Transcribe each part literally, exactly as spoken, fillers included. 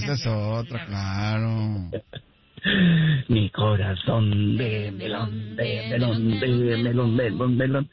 esa es otra, claro. Mi corazón de melón, de melón, de melón, melón, melón.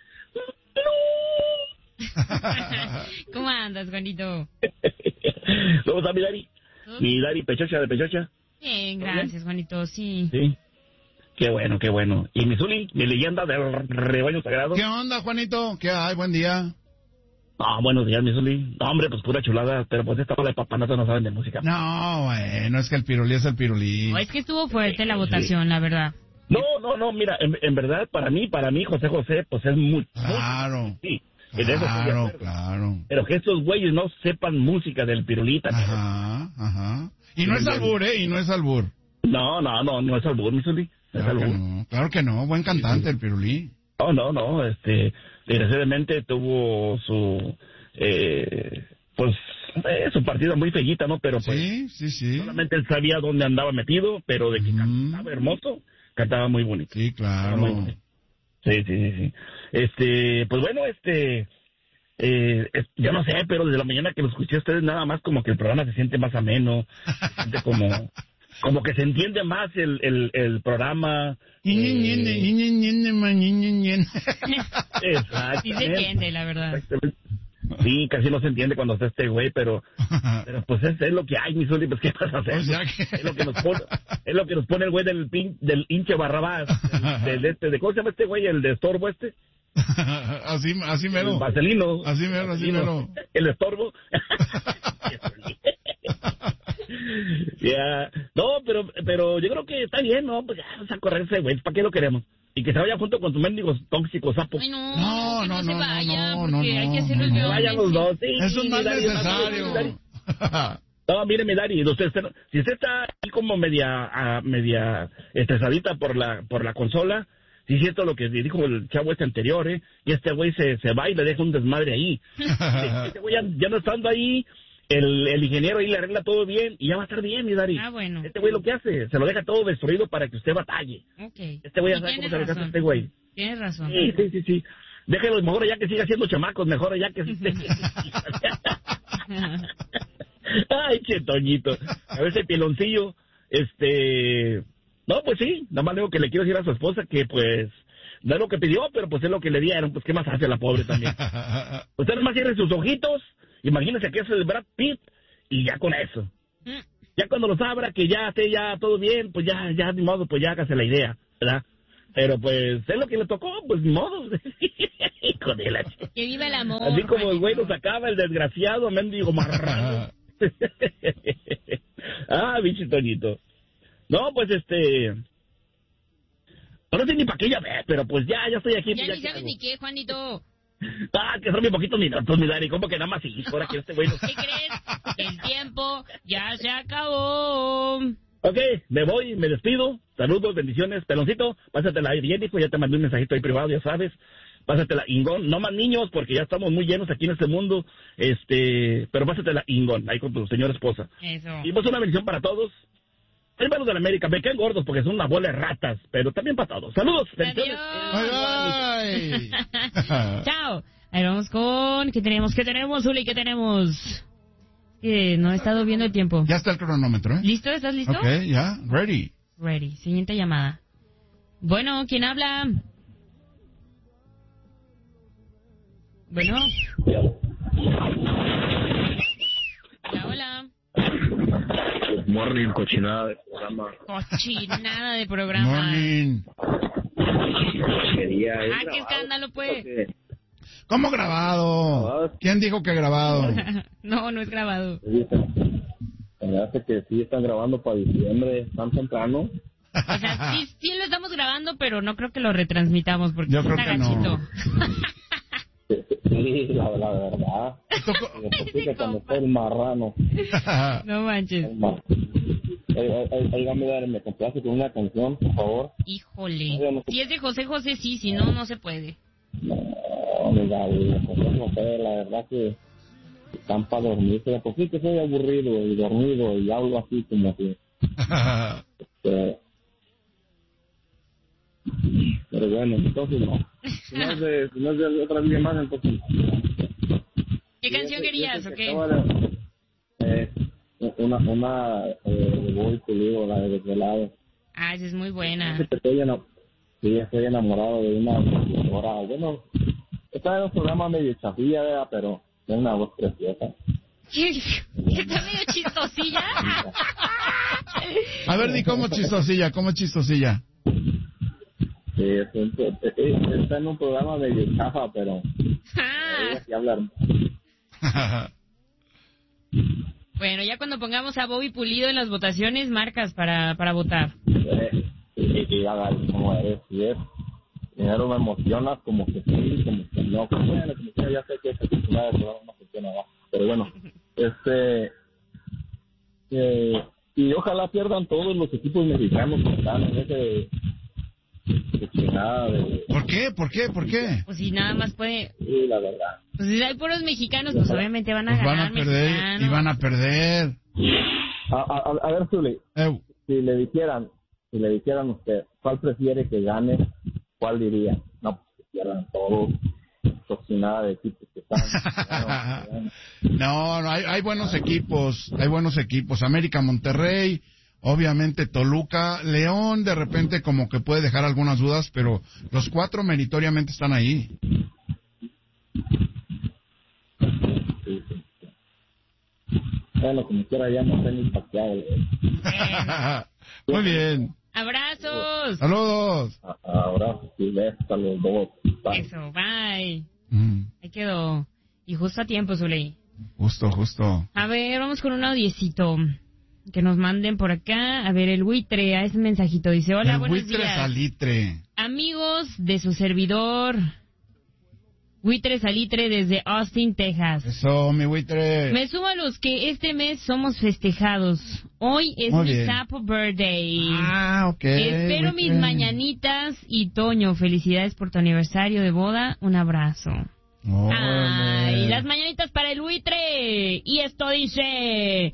¿Cómo andas, Juanito? ¿Cómo está mi Dari? Mi Dari Pechocha de Pechocha. Bien, gracias, Juanito, sí. Sí. Qué bueno, qué bueno. ¿Y mi Zuli, mi leyenda del rebaño sagrado? ¿Qué onda, Juanito? ¿Qué hay? Buen día. Ah, buenos días, mi Zuli. No, hombre, pues pura chulada, pero pues esta hora de papanatas no saben de música. No, bueno, es que el pirulí es el pirulí. No, es que estuvo fuerte la votación, la verdad. No, no, no, mira, en, en verdad, para mí, para mí, José José, pues es muy... Claro. Muy, sí, en eso estoy de Claro, acuerdo. claro. Pero que estos güeyes no sepan música del pirulita. Ajá, ajá. Y no es albur, ¿eh? Y no es albur. No, no, no, no es albur, mi Zuli. No es Claro que albur. no, claro que no. Buen cantante, el pirulí. No, no, no, este, desgraciadamente tuvo su, eh, pues, eh, su partida muy fellita, ¿no? Pero pues, Sí, sí, sí. solamente él sabía dónde andaba metido, pero de que Ujú. cantaba hermoso, cantaba muy bonito. Sí, Cantaba muy claro. bonito. Sí, sí, sí, sí. Este, pues bueno, este, eh, es- yo no sé, pero desde la mañana que lo escuché a ustedes, nada más como que el programa se siente más ameno, se siente como, como que se entiende más el, el, el programa. Ñe, Ñe, Ñe, eh, Ñe, Ñe, Ñe, ma, Ñe, Ñe, Ñe. Exactamente. Sí se entiende, la verdad. Exactamente. Sí, casi no se entiende cuando está este güey, pero, pero pues es, es lo que hay, mi Zuli, pues ¿qué vas a hacer? O sea que- Es lo que nos pone, es lo que nos pone el güey del pin, del hinche Barrabás, del, del este, de ¿cómo se llama este güey? El de estorbo este, Así, así mero. el vaselino. Así mero, así Vaselino. mero. El estorbo. Ya, no, pero, pero yo creo que está bien, ¿no? Pues ya, vamos a correrse, güey, ¿para qué lo queremos? Y que se vaya junto con tus mendigos tóxicos, sapo. Ay, no, No, que no, no, se no, vaya, no, no, porque no, hay que hacer no, el no. guión. Vayan los dos, sí. Es un mal mi Dari, mi necesario. Dari. No, mire, mi Dari, usted, está- si usted está ahí como media ah, media estresadita por la por la consola, sí es cierto lo que dijo el chavo este anterior, ¿eh? Y este güey se, se va y le deja un desmadre ahí. Este güey ya, ya no estando ahí, el, el ingeniero ahí le arregla todo bien y ya va a estar bien, mi Dari. Ah, bueno. Este güey lo que hace, se lo deja todo destruido para que usted batalle. Ok. Este güey ya Sí, sabe cómo tienes se lo hace razón. este güey. Tienes razón. Sí, sí, sí, sí. Déjelo, mejor ya que siga siendo chamacos, mejor ya que... Ay, che, Toñito. A ver ese piloncillo, este... No, pues sí, nada más digo que le quiero decir a su esposa que, pues, no es lo que pidió, pero pues es lo que le dieron, pues, ¿qué más hace la pobre también? Usted nomás cierre sus ojitos, imagínese que es el Brad Pitt, y ya con eso. Ya cuando los abra, que ya esté ya todo bien, pues ya, ya, ni modo, pues ya hágase la idea, ¿verdad? Pero pues, es lo que le tocó, pues, ni modo. Hijo de la ch- Que viva el amor. Así como el güey Juanito. lo sacaba, el desgraciado, mendigo marrano. Ah, bicho Toñito. No, pues este... No sé ni para qué llamé, pero pues ya, ya estoy aquí. Ya pues, ni ¿qué sabes hago? ni qué, Juanito. Ah, que son muy poquitos minutos, mi Dari, ¿cómo que nada más sí? Ahora que este güey no... ¿Qué crees? El tiempo ya se acabó. Ok, me voy, me despido. Saludos, bendiciones. Peloncito, pásatela ahí bien, hijo. Ya te mandé un mensajito ahí privado, ya sabes. Pásatela ingón. No más niños, porque ya estamos muy llenos aquí en este mundo. Este, pero pásatela ingón, ahí con tu señora esposa. Eso. Y pues una bendición para todos. Hermanos de la América, me caen gordos porque son una bola de ratas, pero también para todos. Saludos, bendiciones. Bye, bye. Chao. Ahí vamos con... ¿Qué tenemos? ¿Qué tenemos, Uli? ¿Qué tenemos? Eh, no he estado viendo el tiempo. Ya está el cronómetro, ¿eh? ¿Listo? ¿Estás listo? Ok, ya, ready. Ready. Siguiente llamada. Bueno, ¿quién habla? Bueno. Hola, hola. Good morning, cochinada de programa. Cochinada de programa. Morning. Quería ir Ah, qué grabado, escándalo, pues. porque ¿Cómo grabado? ¿Quién dijo que grabado? No, no es grabado. Se me hace que sí están grabando para diciembre, tan temprano. O sea, sí, sí lo estamos grabando, pero no creo que lo retransmitamos porque Yo creo está que no. gachito. Sí, la, la verdad. Y después sí que cuando esté el marrano. No manches. El mar... Oiga, mira, me complace con una canción, por favor. Híjole. Si es de José José, sí, si no, no se puede. No, mira, no sé, la verdad que están para dormirse. Por sí que soy aburrido y dormido y hablo así como que... Este, pero bueno, entonces no. Si no es de, si no es de otra vida más, entonces... ¿Qué canción Fíjate- querías fíjate o que qué? acaba de- eh, una, una eh, de Bobby Pulido, la de Desvelado. Ah, esa es muy buena. Sí, estoy, enamorado, sí, estoy enamorado de una locutora. Bueno, está en un programa medio chafilla, ¿verdad? Pero tiene una voz preciosa. Está medio chistosilla. A ver, di cómo chistosilla, cómo chistosilla. Sí, es un, está en un programa medio chafa, pero Ah. ella sí habla. Bueno, ya cuando pongamos a Bobby Pulido en las votaciones, marcas para, para votar. Eh, y, y haga como eres, y es. Primero me emocionas, como que sí, como que no, como bueno, como que ya sé que esa cultura de programa no funciona, ¿no? Pero bueno, este. Eh, y ojalá pierdan todos los equipos mexicanos que están en ese. De chingada, de, ¿Por qué? ¿Por qué? ¿Por qué? Pues si nada más puede... sí, la verdad. Pues si hay puros mexicanos, pues obviamente van a Pues van ganar a perder mexicanos. y van a perder. A, a, a ver, Zuli, Eu. si le dijeran, si le dijeran a usted, ¿cuál prefiere que gane? ¿Cuál diría? No, pues que pierdan todos, nada de equipos que están. Bueno, No, no, hay, hay buenos equipos, hay buenos equipos. América, Monterrey, obviamente Toluca, León de repente como que puede dejar algunas dudas, pero los cuatro meritoriamente están ahí. sí, sí, sí. Bueno, como quiera ya no sé ni pateado. Muy bien. ¡Abrazos! Saludos. Ahora sí, besos a los dos. Bye. Eso, bye. Mm, Ahí quedó. Y justo a tiempo, Zuley. justo, justo. A ver, vamos con un audiecito que nos manden por acá. A ver, el buitre, a ese mensajito dice: hola, El buenos buitre días. salitre. Amigos de su servidor, Buitre Salitre desde Austin, Texas. Eso, mi buitre. Me sumo a los que este mes somos festejados. Hoy es Muy mi bien. Sapo Birthday. Ah, ok. Espero buitre. mis mañanitas y Toño, felicidades por tu aniversario de boda. Un abrazo. Órale. Ay, las mañanitas para el buitre. Y esto dice...